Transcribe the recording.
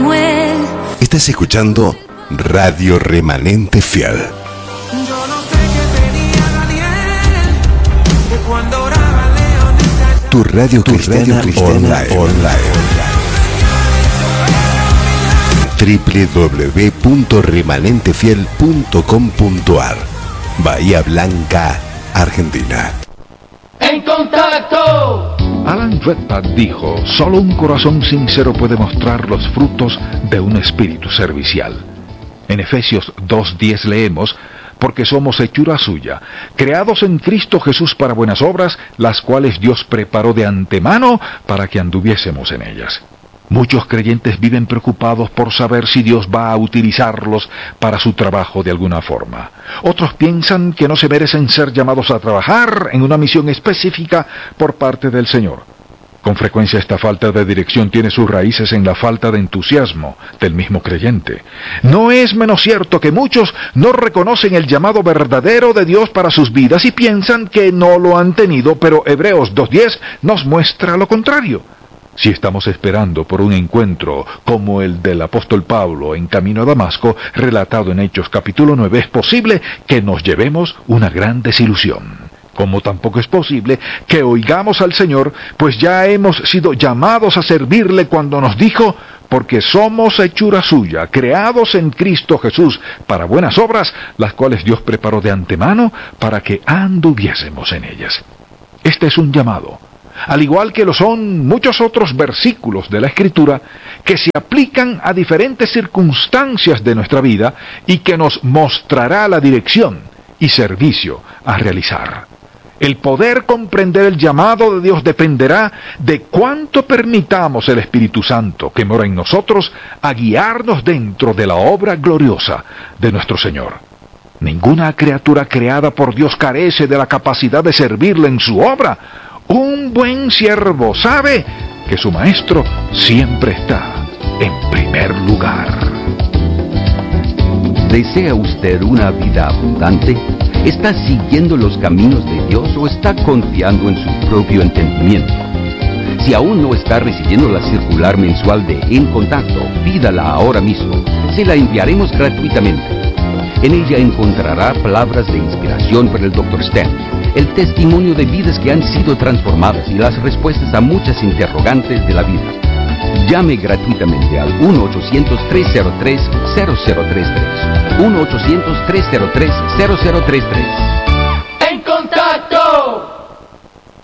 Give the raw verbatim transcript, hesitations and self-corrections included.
como él. Estás escuchando Radio Remanente Fiel. Yo no sé qué tenía Daniel, que cuando oraba León estallaba. Tu radio Tu cristiana, radio cristiana online. online. doble u doble u doble u punto remanente fiel punto com punto a r Bahía Blanca, Argentina. En contacto. Alan Redpath dijo: solo un corazón sincero puede mostrar los frutos de un espíritu servicial. En Efesios dos diez leemos: porque somos hechura suya, creados en Cristo Jesús para buenas obras, las cuales Dios preparó de antemano para que anduviésemos en ellas. Muchos creyentes viven preocupados por saber si Dios va a utilizarlos para su trabajo de alguna forma. Otros piensan que no se merecen ser llamados a trabajar en una misión específica por parte del Señor. Con frecuencia esta falta de dirección tiene sus raíces en la falta de entusiasmo del mismo creyente. No es menos cierto que muchos no reconocen el llamado verdadero de Dios para sus vidas y piensan que no lo han tenido, pero Hebreos dos diez nos muestra lo contrario. Si estamos esperando por un encuentro como el del apóstol Pablo en camino a Damasco, relatado en Hechos capítulo nueve, es posible que nos llevemos una gran desilusión. Como tampoco es posible que oigamos al Señor, pues ya hemos sido llamados a servirle cuando nos dijo: porque somos hechura suya, creados en Cristo Jesús para buenas obras, las cuales Dios preparó de antemano para que anduviésemos en ellas. Este es un llamado, al igual que lo son muchos otros versículos de la Escritura, que se aplican a diferentes circunstancias de nuestra vida y que nos mostrará la dirección y servicio a realizar. El poder comprender el llamado de Dios dependerá de cuánto permitamos el Espíritu Santo, que mora en nosotros, a guiarnos dentro de la obra gloriosa de nuestro Señor. Ninguna criatura creada por Dios carece de la capacidad de servirle en su obra. Un buen siervo sabe que su maestro siempre está en primer lugar. ¿Desea usted una vida abundante? ¿Está siguiendo los caminos de Dios o está confiando en su propio entendimiento? Si aún no está recibiendo la circular mensual de En Contacto, pídala ahora mismo. Se la enviaremos gratuitamente. En ella encontrará palabras de inspiración para el doctor Stan, el testimonio de vidas que han sido transformadas y las respuestas a muchas interrogantes de la vida. Llame gratuitamente al uno ochocientos, tres cero tres, cero cero tres tres. uno ochocientos, tres cero tres, cero cero tres tres.